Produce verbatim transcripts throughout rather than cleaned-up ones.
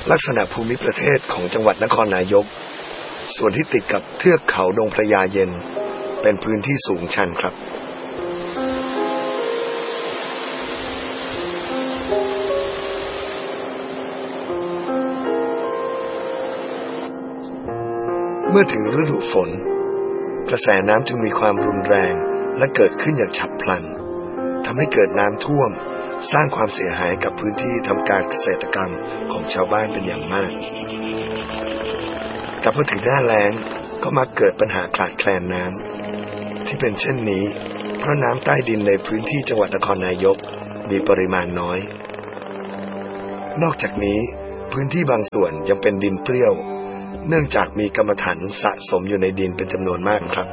ลักษณะภูมิประเทศของจังหวัดนครนายกส่วนที่ติดกับเทือกเขาดงพระยาเย็นเป็นพื้นที่สูงชันครับเมื่อถึงฤดูฝนกระแสน้ำจึงมีความรุนแรงและเกิดขึ้นอย่างฉับพลันทำให้เกิดน้ำท่วมสร้างความเสียหายกับพื้นที่ทำการเกษตรกรรมของชาวบ้านเป็นอย่างมากแต่พอถึงหน้าแล้งก็มักเกิดปัญหาขาดแคลนน้ำที่เป็นเช่นนี้เพราะน้ำใต้ดินในพื้นที่จังหวัดนครนายกมีปริมาณน้อยนอกจากนี้พื้นที่บางส่วนยังเป็นดินเปรี้ยวเนื่องจากมีกรรมฐานสะสมอยู่ในดินเป็นจำนวนมากครับ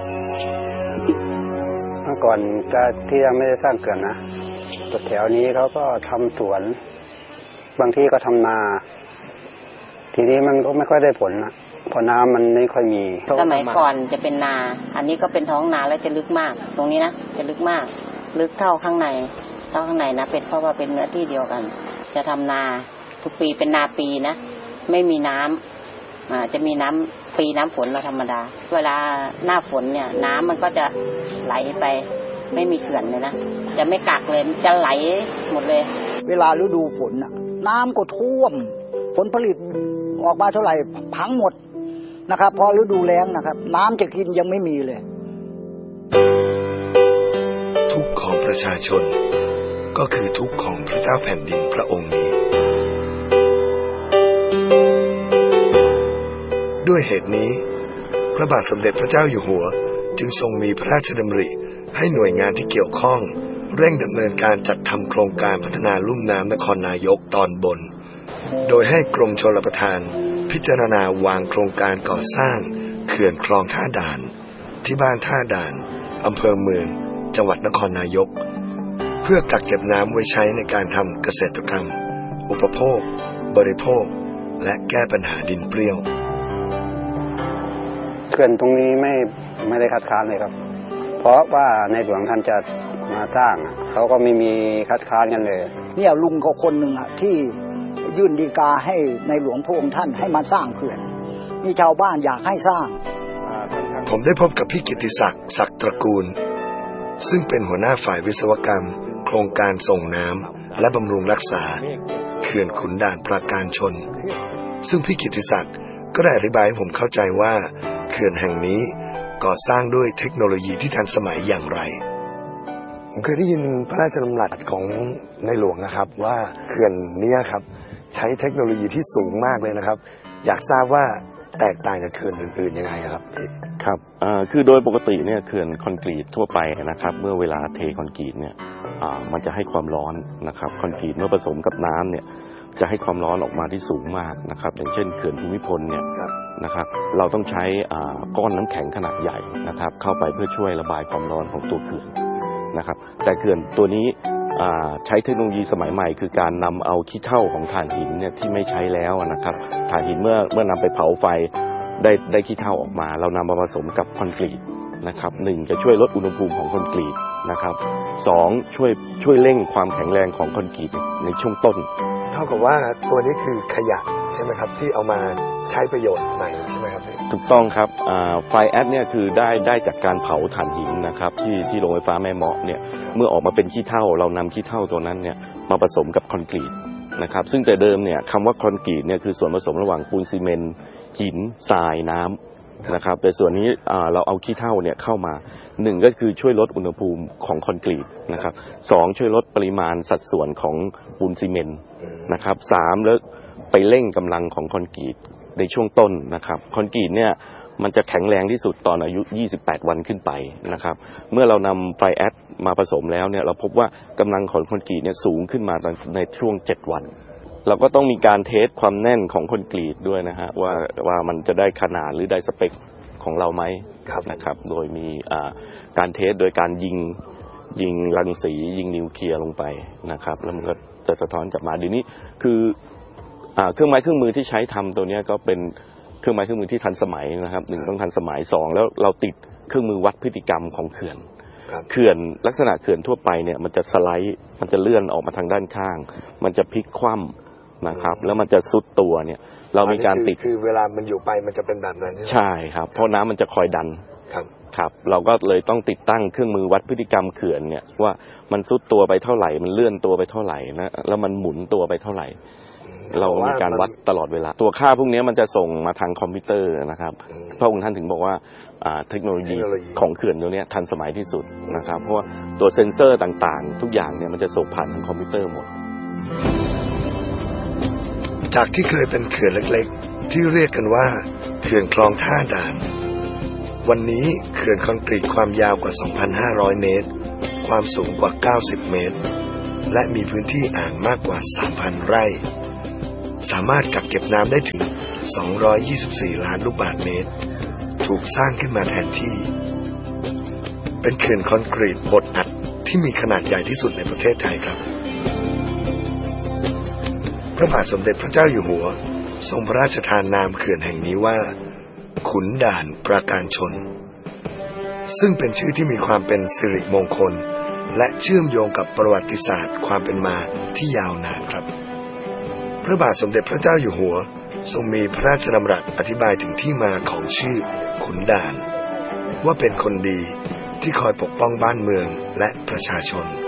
เมื่อก่อนจะที่ยังไม่ได้สร้างเขื่อนนะแถวนี้เขาก็ทำสวนบางที่ก็ทำนาทีนี้มันก็ไม่ค่อยได้ผลนะเพราะน้ำมันไม่ค่อยมีสมัยก่อนจะเป็นนาอันนี้ก็เป็นท้องนาแล้วจะลึกมากตรงนี้นะจะลึกมากลึกเท่าข้างในเท่าข้างในนะเป็นเพราะว่าเป็นเนื้อที่เดียวกันจะทำนาทุกปีเป็นนาปีนะไม่มีน้ำอ่าจะมีน้ำปีน้ำฝนเราธรรมดาเวลาหน้าฝนเนี่ยน้ำมันก็จะไหลไปไม่มีเขื่อนเลยนะจะไม่กักเลยจะไหลหมดเลยเวลาฤดูฝนน่ะน้ำก็ท่วมผลผลิตออกมาเท่าไหร่พังหมดนะครับพอฤดูแล้งนะครับน้ำจะกินยังไม่มีเลยทุกข์ของประชาชนก็คือทุกข์ของพระเจ้าแผ่นดินพระองค์นี้ด้วยเหตุนี้พระบาทสมเด็จพระเจ้าอยู่หัวจึงทรงมีพระราชดำริให้หน่วยงานที่เกี่ยวข้องเร่งดำเนินการจัดทำโครงการพัฒนาลุ่มน้ำนครนายกตอนบนโดยให้กรมชลประทานพิจารณาวางโครงการก่อสร้างเขื่อนคลองท่าด่านที่บ้านท่าด่านอำเภอเมืองจังหวัดนครนายกเพื่อกักเก็บน้ำไว้ใช้ในการทำเกษตรกรรมอุปโภคบริโภคและแก้ปัญหาดินเปรี้ยวเขื่อนตรงนี้ไม่ไม่ได้คัดค้านเลยครับเพราะว่าในหลวงท่านจะมาสร้างเขาก็ไม่มีคัดค้านกันเลยเนี่ยลุงก็คนหนึ่งอ่ะที่ยื่นฎีกาให้ในหลวงพระองค์ท่านให้มาสร้างเขื่อนนี่ชาวบ้านอยากให้สร้างผมได้พบกับพี่กิติศักดิ์ศักดิ์ตระกูลซึ่งเป็นหัวหน้าฝ่ายวิศวกรรมโครงการส่งน้ำและบำรุงรักษาเขื่อนขุนด่านปราการชนซึ่งพี่กิติศักดิ์ก็ได้อธิบายให้ผมเข้าใจว่าเขื่อนแห่งนี้ก่อสร้างด้วยเทคโนโลยีที่ทันสมัยอย่างไรผมเคยได้ยินพระราชดำรัสของในหลวงนะครับว่าเขื่อนนี้ครับใช้เทคโนโลยีที่สูงมากเลยนะครับอยากทราบว่าแตกต่างจากเขื่อนอื่นๆยังไงครับครับอ่าคือโดยปกติเนี่ยเขื่อนคอนกรีตทั่วไปนะครับเมื่อเวลาเทคอนกรีตเนี่ยอ่ามันจะให้ความร้อนนะครับคอนกรีตเมื่อผสมกับน้ำเนี่ยจะให้ความร้อนออกมาที่สูงมากนะครับอย่างเช่นเขื่อนภูมิพลเนี่ยนะครับเราต้องใช้ก้อนน้ำแข็งขนาดใหญ่นะครับเข้าไปเพื่อช่วยระบายความร้อนของตัวเขื่อนนะครับแต่เขื่อนตัวนี้ใช้เทคโนโลยีสมัยใหม่คือการนำเอาขี้เถ้าของถ่านหินเนี่ยที่ไม่ใช้แล้วนะครับถ่านหินเมื่อเมื่อนำไปเผาไฟได้ได้ขี้เถ้าออกมาเรานำมาผสมกับคอนกรีตนะครับหนึ่งจะช่วยลดอุณหภูมิของคอนกรีตนะครับสองช่วยช่วยเร่งความแข็งแรงของคอนกรีตในช่วงต้นเท่ากับว่าตัวนี้คือขยะใช่ไหมครับที่เอามาใช้ประโยชน์ใหม่ใช่ไหมครับถูกต้องครับไฟแอชเนี่ยคือได้ได้จากการเผาถ่านหินนะครับที่ที่โรงไฟฟ้าแม่เมาะเนี่ยเมื่อออกมาเป็นขี้เถ้าเรานำขี้เถ้าตัวนั้นเนี่ยมาผสมกับคอนกรีตนะครับซึ่งแต่เดิมเนี่ยคำว่าคอนกรีตเนี่ยคือส่วนผสมระหว่างปูนซีเมนต์หินทรายน้ำนะครับแต่ส่วนนี้เราเอาขี้เถ้าเนี่ยเข้ามาหนึ่งก็คือช่วยลดอุณหภูมิของคอนกรีตนะครับสองช่วยลดปริมาณสัดส่วนของปูนซีเมนต์นะครับสามแล้วไปเร่งกำลังของคอนกรีตในช่วงต้นนะครับคอนกรีตเนี่ยมันจะแข็งแรงที่สุดตอนอายุยี่สิบแปดวันขึ้นไปนะครับเมื่อเรานำไฟแอชมาผสมแล้วเนี่ยเราพบว่ากำลังของคอนกรีตเนี่ยสูงขึ้นมาในช่วงเจ็ดวันเราก็ต้องมีการเทสความแน่นของคอนกรีตด้วยนะฮะว่าว่ามันจะได้ขนาดหรือได้สเปคของเราไหมนะครับโดยมีการเทสโดยการยิงยิงรังสียิงนิวเคลียร์ลงไปนะครับแล้วมันก็จะสะท้อนกลับมาดีนี้คือเครื่องไม้เครื่องมือที่ใช้ทำตัวนี้ก็เป็นเครื่องไม้เครื่องมือที่ทันสมัยนะครับหนึ่งต้องทันสมัยสองแล้วเราติดเครื่องมือวัดพฤติกรรมของเขื่อนเขื่อนลักษณะเขื่อนทั่วไปเนี่ยมันจะสไลด์มันจะเลื่อนออกมาทางด้านข้างมันจะพลิกคว่ำนะครับแล้วมันจะซุดตัวเนี่ยเรามีการติดคือเวลามันอยู่ไปมันจะเป็นแบบนั้นใช่ไหมใช่ครับเพราะน้ำมันจะคอยดันครับครับเราก็เลยต้องติดตั้งเครื่องมือวัดพฤติกรรมเขื่อนเนี่ยว่ามันซุดตัวไปเท่าไหร่มันเลื่อนตัวไปเท่าไหร่นะแล้วมันหมุนตัวไปเท่าไหร่เรามีการวัดตลอดเวลาตัวค่าพวกนี้มันจะส่งมาทางคอมพิวเตอร์นะครับพระองค์ท่านถึงบอกว่าเทคโนโลยีของเขื่อนตัวนี้ทันสมัยที่สุดนะครับเพราะว่าตัวเซ็นเซอร์ต่างๆทุกอย่างเนี่ยมันจะส่งผ่านทางคอมพิวเตอร์หมดจากที่เคยเป็นเขื่อนเล็กๆที่เรียกกันว่าเขื่อนคลองท่าด่านวันนี้เขื่อนคอนกรีตความยาวกว่า สองพันห้าร้อย เมตรความสูงกว่า เก้าสิบ เมตรและมีพื้นที่อ่างมากกว่า สามพัน ไร่สามารถกักเก็บน้ำได้ถึง สองร้อยยี่สิบสี่ ล้านลูกบาศก์เมตรถูกสร้างขึ้นมาแทนที่เป็นเขื่อนคอนกรีตบดอัดที่มีขนาดใหญ่ที่สุดในประเทศไทยครับพระบาทสมเด็จพระเจ้าอยู่หัวทรงพระราชทานนามเขื่อนแห่งนี้ว่าขุนด่านปราการชนซึ่งเป็นชื่อที่มีความเป็นสิริมงคลและเชื่อมโยงกับประวัติศาสตร์ความเป็นมาที่ยาวนานครับพระบาทสมเด็จพระเจ้าอยู่หัวทรงมีพระราชดำรัสอธิบายถึงที่มาของชื่อขุนด่านว่าเป็นคนดีที่คอยปกป้องบ้านเมืองและประชาชน